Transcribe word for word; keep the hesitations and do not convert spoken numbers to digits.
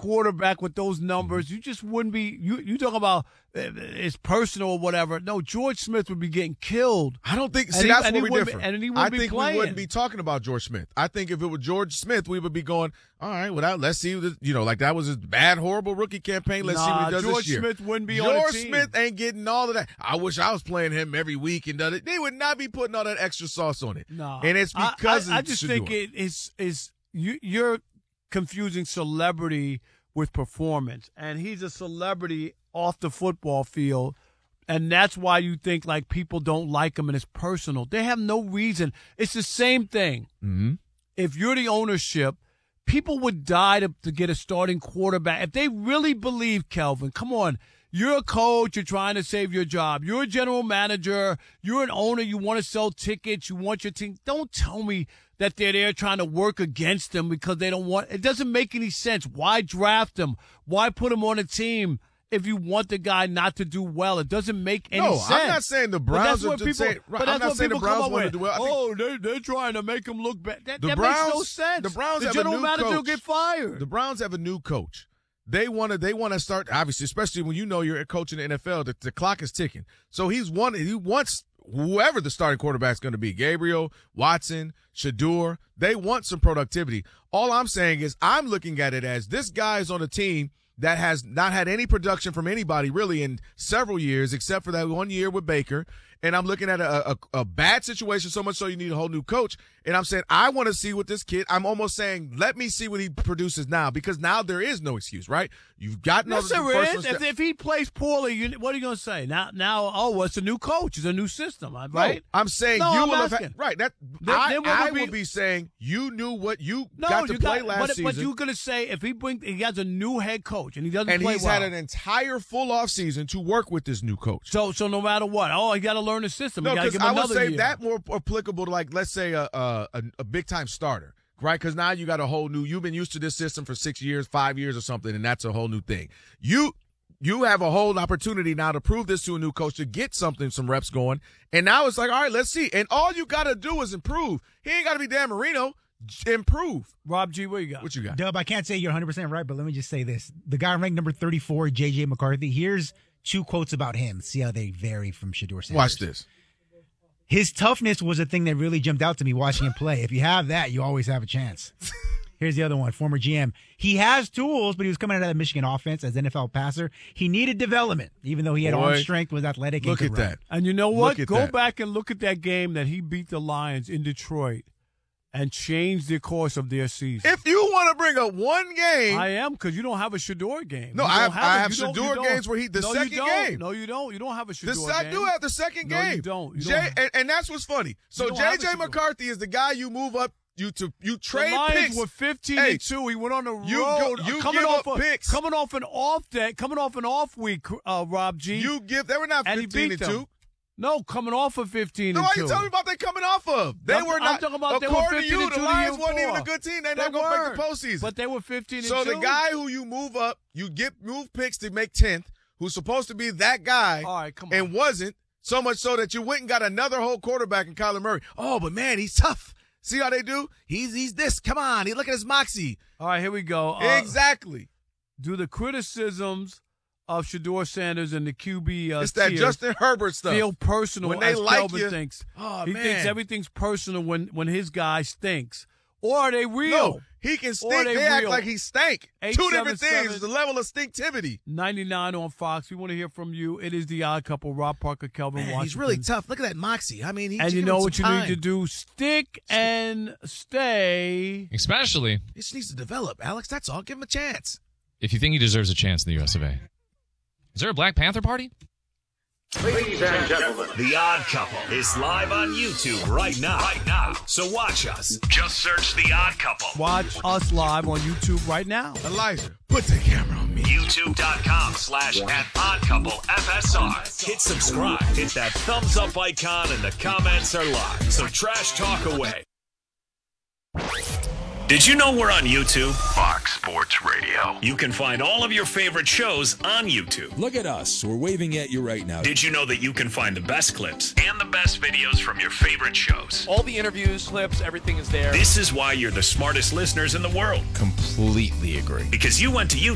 quarterback with those numbers, you just wouldn't be. You you talk about uh, it's personal or whatever. No, George Smith would be getting killed. I don't think. And See, he- that's and where he we wouldn't differ. be- and he I wouldn't be think playing. we wouldn't be talking about George Smith. I think if it were George Smith, we would be going, all right, well, that, let's see. This, you know, like that was his bad, horrible rookie campaign. Let's see what Nah, he does George this year. Smith wouldn't be George on the team. Smith ain't getting all of that. I wish I was playing him every week and done it. They would not be putting all that extra sauce on it. No, And it's I- because I, I of just Shedeur. think it is is you you're confusing celebrity with performance, and he's a celebrity off the football field, and that's why you think like people don't like him and it's personal. They have no reason. It's the same thing. Mm-hmm. If you're the ownership, people would die to, to get a starting quarterback if they really believe, Kelvin. Come on. You're a coach. You're trying to save your job. You're a general manager. You're an owner. You want to sell tickets. You want your team. Don't tell me that they're there trying to work against them because they don't want – it doesn't make any sense. Why draft him? Why put him on a team if you want the guy not to do well? It doesn't make any No, sense. I'm not saying the But that's Browns are what just people, saying. Right, but I'm that's not what saying the people come Browns up want to with. do well. I think Oh, they, they're trying to make him look bad. That, The that Browns- makes no sense. the Browns the have a general new manager will coach. get fired. The Browns have a new coach. They want to. They want to start. Obviously, especially when you know you're a coach in the N F L, the, the clock is ticking. So he's one. He wants whoever the starting quarterback's going to be, Gabriel, Watson, Shedeur. They want some productivity. All I'm saying is, I'm looking at it as this guy is on a team that has not had any production from anybody really in several years, except for that one year with Baker. And I'm looking at a, a, a bad situation, so much so you need a whole new coach. And I'm saying, I want to see what this kid, I'm almost saying, let me see what he produces now, because now there is no excuse, right? You've got no Yes, there is. If, if he plays poorly, you, what are you going to say? Now, now, oh, well, it's a new coach. It's a new system, right? No, I'm saying No, you I'm will have asking. had, right. That Then- I, then what I would be- will be saying you knew what you No, got to you play got, last but, season. but you're going to say if he brings, he has a new head coach and he doesn't and play he's well. had an entire full off season to work with this new coach. So, so no matter what, oh, he got to learn the system. No, You gotta because give him I would another say year. that more applicable to, like, let's say a a, a, a big time starter, right? Because now you got a whole new. You've been used to this system for six years, five years, or something, and that's a whole new thing. You you have a whole opportunity now to prove this to a new coach, to get something, some reps going, and now it's like, all right, let's see. And all you got to do is improve. He ain't got to be Dan Marino. J- Improve. Rob G, what you got? What you got? Dub, I can't say you're one hundred percent right, but let me just say this. The guy ranked number thirty-four, J J McCarthy, here's two quotes about him. See how they vary from Shedeur Sanders. Watch this. His toughness was a thing that really jumped out to me watching him play. If you have that, you always have a chance. Here's the other one, former G M. He has tools, but he was coming out of the Michigan offense as N F L passer. He needed development, even though he had Boy, arm strength, was athletic. and Look could at run. that. And you know what? Look at Go that. back and look at that game that he beat the Lions in Detroit and changed the course of their season. If you want to bring up one game, I am, because you don't have a Shedeur game. No, You I don't have- I it. have You don't- you Shedeur don't. games where he- the no, second you don't. game. No, you don't. You don't have a Shedeur this, game. I do have the second No, game. you don't. You Jay, don't have- and, and that's what's funny. So don't J have a J Shedeur. McCarthy is the guy you move up. You to you trade the Lions picks. were fifteen Hey, and two. He went on the you road. go- you coming give off up a, picks. Coming off an off day. Coming off an off week. Uh, Rob G. You give. They were not and he fifteen beat and them. two. No, coming off of fifteen No, and why two. you telling me about they coming off of? They I'm- were I'm not. talking about they were according to fifteen you, and the two the Lions year wasn't even a before. good team. They're They not going to were. make the postseason. But they were fifteen and So two. the guy who you move up, you get move picks to make tenth, who's supposed to be that guy, All right, come on. and wasn't, so much so that you went and got another whole quarterback in Kyler Murray. Oh, but man, he's tough. See how they do? He's he's this. Come on, he look at his moxie. All right, here we go. Uh, Exactly. Do the criticisms of Shedeur Sanders and the Q B uh, It's that tier Justin Herbert stuff. feel personal When they as like Kelvin you- thinks? Oh, he man. thinks everything's personal when, when his guy stinks. Or are they real? No, he can stink. Or they They, act real. like he stank. Eight, Two seven, different things. seven. The level of stinktivity. ninety-nine on Fox. We want to hear from you. It is the Odd Couple. Rob Parker, Kelvin Man, Washington. he's really tough. Look at that moxie. I mean, he And give you him know some what you time. need to do? Stick and stay. Especially He just needs to develop, Alex. That's all. Give him a chance. if you think he deserves a chance in the U S of A. Is there a Black Panther party? Ladies and gentlemen, The Odd Couple is live on YouTube right now. Right now. So watch us. Just search The Odd Couple. Watch us live on YouTube right now. Elijah, put the camera on me. YouTube.com slash at Odd Couple F S R. Hit subscribe. Hit that thumbs up icon and the comments are live. So trash talk away. Did you know we're on YouTube? Fox Sports Radio. You can find all of your favorite shows on YouTube. Look at us. We're waving at you right now. Did you know that you can find the best clips and the best videos from your favorite shows? All the interviews, clips, everything is there. This is why you're the smartest listeners in the world. Completely agree. Because you went to YouTube.